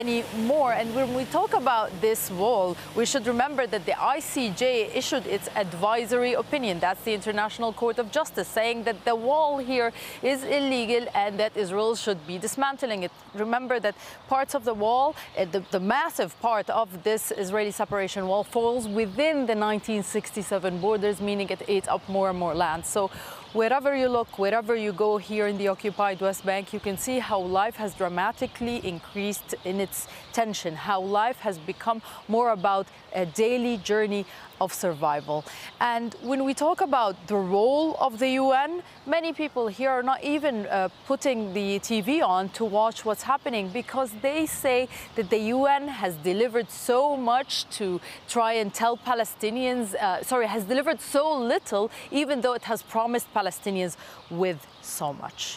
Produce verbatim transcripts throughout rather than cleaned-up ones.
Anymore. And when we talk about this wall, we should remember that the I C J issued its advisory opinion. That's the International Court of Justice, saying that the wall here is illegal and that Israel should be dismantling it. Remember that parts of the wall, the, the massive part of this Israeli separation wall falls within the nineteen sixty-seven borders, meaning it ate up more and more land. So wherever you look, wherever you go here in the occupied West Bank, you can see how life has dramatically increased in its tension, how life has become more about a daily journey of survival. And when we talk about the role of the U N, many people here are not even uh, putting the T V on to watch what's happening, because they say that the U N has delivered so much to try and tell Palestinians, uh, sorry, has delivered so little, even though it has promised Palestinians with so much.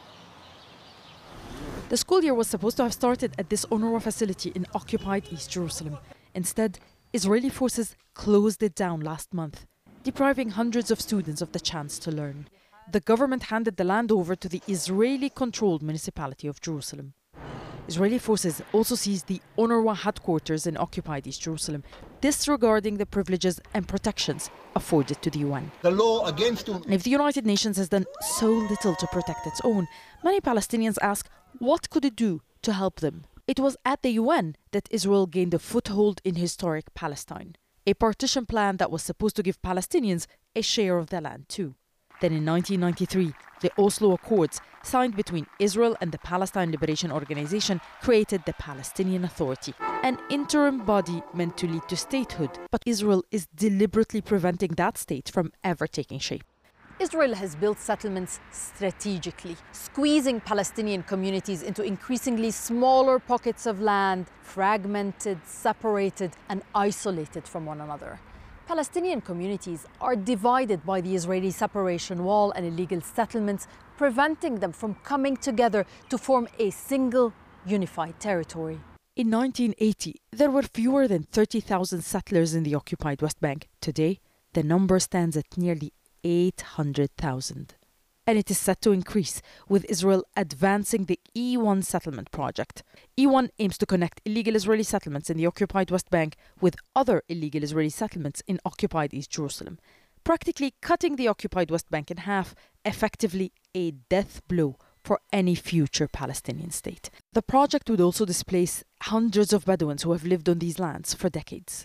The school year was supposed to have started at this UNRWA facility in occupied East Jerusalem. Instead, Israeli forces closed it down last month, depriving hundreds of students of the chance to learn. The government handed the land over to the Israeli-controlled municipality of Jerusalem. Israeli forces also seized the UNRWA headquarters in occupied East Jerusalem, disregarding the privileges and protections afforded to the U N. The law against... If the United Nations has done so little to protect its own, many Palestinians ask, what could it do to help them? It was at the U N that Israel gained a foothold in historic Palestine, a partition plan that was supposed to give Palestinians a share of their land too. Then in nineteen ninety-three, the Oslo Accords, signed between Israel and the Palestine Liberation Organization, created the Palestinian Authority, an interim body meant to lead to statehood. But Israel is deliberately preventing that state from ever taking shape. Israel has built settlements strategically, squeezing Palestinian communities into increasingly smaller pockets of land, fragmented, separated, and isolated from one another. Palestinian communities are divided by the Israeli separation wall and illegal settlements, preventing them from coming together to form a single, unified territory. In nineteen eighty, there were fewer than thirty thousand settlers in the occupied West Bank. Today, the number stands at nearly eight hundred thousand. And it is set to increase, with Israel advancing the E one settlement project. E one aims to connect illegal Israeli settlements in the occupied West Bank with other illegal Israeli settlements in occupied East Jerusalem, practically cutting the occupied West Bank in half, effectively a death blow for any future Palestinian state. The project would also displace hundreds of Bedouins who have lived on these lands for decades.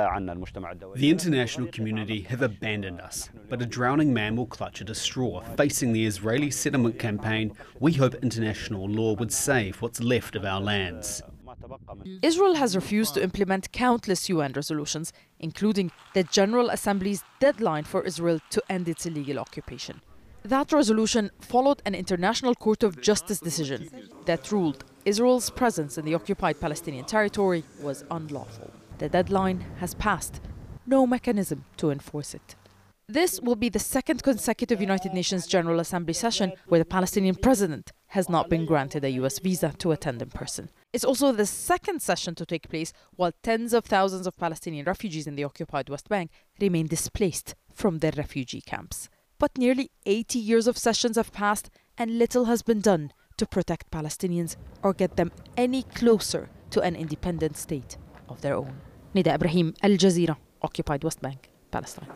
The international community have abandoned us, but a drowning man will clutch at a straw. Facing the Israeli settlement campaign, we hope international law would save what's left of our lands. Israel has refused to implement countless U N resolutions, including the General Assembly's deadline for Israel to end its illegal occupation. That resolution followed an International Court of Justice decision that ruled Israel's presence in the occupied Palestinian territory was unlawful. The deadline has passed. No mechanism to enforce it. This will be the second consecutive United Nations General Assembly session where the Palestinian president has not been granted a U S visa to attend in person. It's also the second session to take place while tens of thousands of Palestinian refugees in the occupied West Bank remain displaced from their refugee camps. But nearly eighty years of sessions have passed and little has been done to protect Palestinians or get them any closer to an independent state of their own. Nida Ibrahim, Al Jazeera, occupied West Bank, Palestine.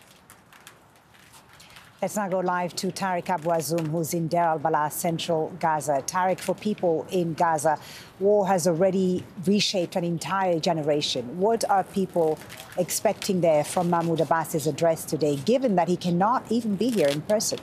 Let's now go live to Tariq Abouazoum, who's in Deir al-Balah, central Gaza. Tariq, for people in Gaza, war has already reshaped an entire generation. What are people expecting there from Mahmoud Abbas's address today, given that he cannot even be here in person?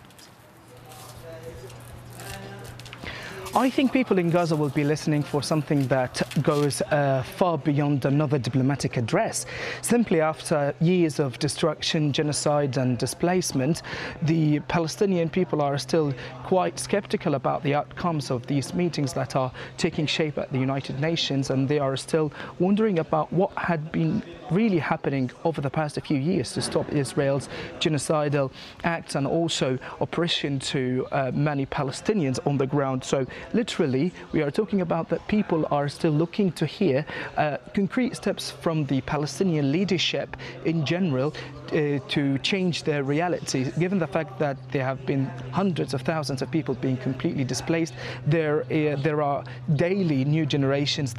I think people in Gaza will be listening for something that goes uh, far beyond another diplomatic address. Simply after years of destruction, genocide and displacement, the Palestinian people are still quite skeptical about the outcomes of these meetings that are taking shape at the United Nations, and they are still wondering about what had been really happening over the past few years to stop Israel's genocidal acts and also oppression to uh, many Palestinians on the ground. So literally, we are talking about that people are still looking to hear uh, concrete steps from the Palestinian leadership in general uh, to change their reality, given the fact that there have been hundreds of thousands of people being completely displaced. There, uh, there are daily new generations